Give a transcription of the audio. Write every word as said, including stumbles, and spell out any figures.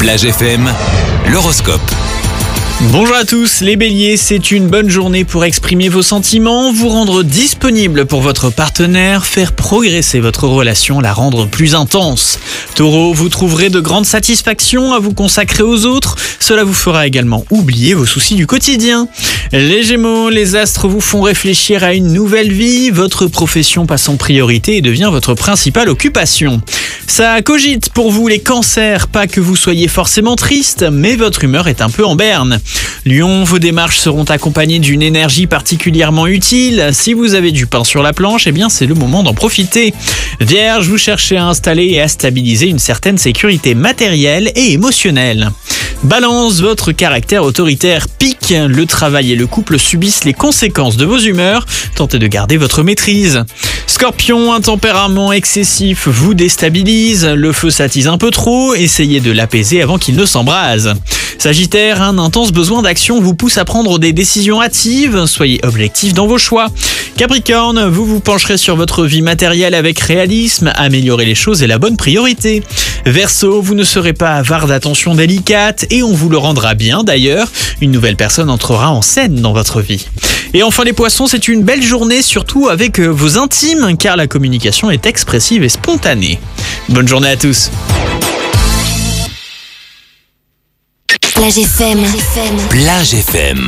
Plage F M, l'horoscope. Bonjour à tous, les béliers, c'est une bonne journée pour exprimer vos sentiments, vous rendre disponible pour votre partenaire, faire progresser votre relation, la rendre plus intense. Taureau, vous trouverez de grandes satisfactions à vous consacrer aux autres, cela vous fera également oublier vos soucis du quotidien. Les gémeaux, les astres vous font réfléchir à une nouvelle vie, votre profession passe en priorité et devient votre principale occupation. Ça cogite pour vous les cancers, pas que vous soyez forcément triste, mais votre humeur est un peu en berne. Lion, vos démarches seront accompagnées d'une énergie particulièrement utile. Si vous avez du pain sur la planche, eh bien c'est le moment d'en profiter. Vierge, vous cherchez à installer et à stabiliser une certaine sécurité matérielle et émotionnelle. Balance, votre caractère autoritaire pique, le travail et le couple subissent les conséquences de vos humeurs, tentez de garder votre maîtrise. Scorpion, un tempérament excessif vous déstabilise, le feu s'attise un peu trop, essayez de l'apaiser avant qu'il ne s'embrase. Sagittaire, un intense besoin d'action vous pousse à prendre des décisions hâtives, soyez objectif dans vos choix. Capricorne, vous vous pencherez sur votre vie matérielle avec réalisme, améliorer les choses est la bonne priorité. Verseau, vous ne serez pas avare d'attention délicate et on vous le rendra bien d'ailleurs, une nouvelle personne entrera en scène dans votre vie. Et enfin les poissons, c'est une belle journée, surtout avec vos intimes, car la communication est expressive et spontanée. Bonne journée à tous. Plage F M. Plage F M.